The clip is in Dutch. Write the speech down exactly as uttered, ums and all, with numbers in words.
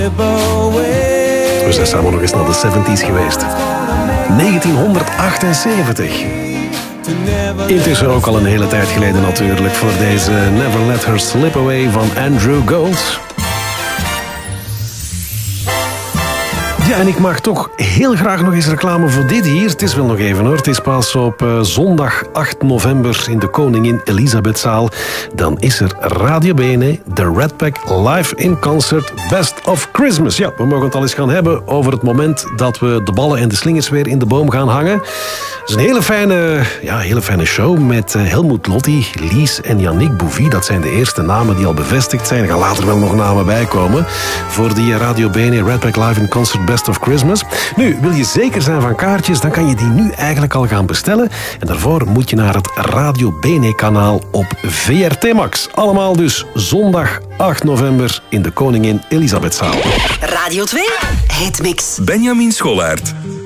We zijn samen nog eens naar de zeventies geweest. negentienhonderdachtenzeventig. Intussen ook al een hele tijd geleden natuurlijk voor deze Never Let Her Slip Away van Andrew Gold. Ja, en ik mag toch heel graag nog eens reclame voor dit hier. Het is wel nog even hoor. Het is pas op uh, zondag acht november in de Koningin Elisabethzaal. Dan is er Radio Bene, de Red Pack live in concert Best of Christmas. Ja, we mogen het al eens gaan hebben over het moment dat we de ballen en de slingers weer in de boom gaan hangen. Het is een hele fijne, ja, hele fijne show met uh, Helmut Lotti, Lies en Yannick Bouvy. Dat zijn de eerste namen die al bevestigd zijn. Er gaan later wel nog namen bij komen voor die Radio Bene Red Pack live in concert Best of Christmas. Nu, wil je zeker zijn van kaartjes, dan kan je die nu eigenlijk al gaan bestellen. En daarvoor moet je naar het Radio Bene kanaal op V R T Max. Allemaal dus zondag acht november in de Koningin Elisabethzaal. Radio twee, Hitmix. Benjamin Scholaert.